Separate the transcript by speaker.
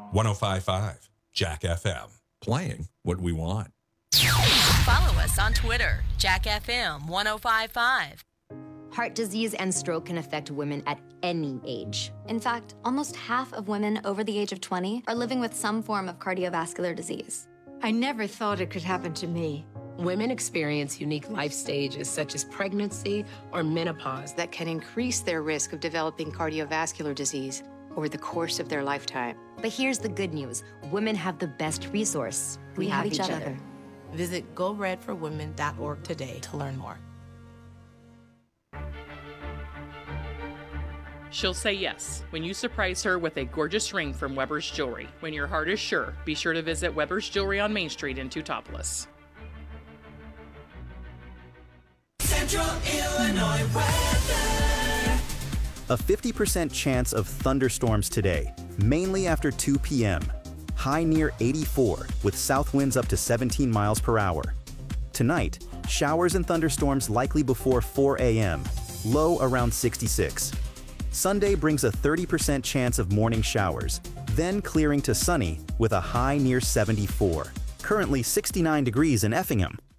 Speaker 1: 105.5 Jack FM. Playing what we want.
Speaker 2: Follow us on Twitter, Jack FM 105.5.
Speaker 3: Heart disease and stroke can affect women at any age.
Speaker 4: In fact, almost half of women over the age of 20 are living with some form of cardiovascular disease.
Speaker 5: I never thought it could happen to me.
Speaker 6: Women experience unique life stages such as pregnancy or menopause
Speaker 5: That can increase their risk of developing cardiovascular disease over the course of their lifetime.
Speaker 3: But here's the good news. Women have the best resource.
Speaker 4: We have each other.
Speaker 6: Visit GoRedForWomen.org today to learn more.
Speaker 7: She'll say yes when you surprise her with a gorgeous ring from Weber's Jewelry. When your heart is sure, be sure to visit Weber's Jewelry on Main Street in Teutopolis.
Speaker 8: Central Illinois weather.
Speaker 9: A 50% chance of thunderstorms today, mainly after 2 p.m. High near 84, with south winds up to 17 miles per hour. Tonight, showers and thunderstorms likely before 4 a.m., low around 66. Sunday brings a 30% chance of morning showers, then clearing to sunny with a high near 74. Currently 69 degrees in Effingham.